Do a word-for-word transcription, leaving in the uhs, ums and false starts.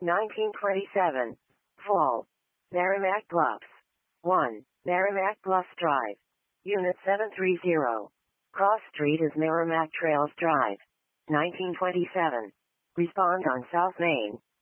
nineteen twenty-seven. Fall. Merrimack Bluffs. one. Merrimack Bluffs Drive. Unit seven three zero. Cross Street is Merrimack Trails Drive. nineteen twenty-seven. Respond on South Main.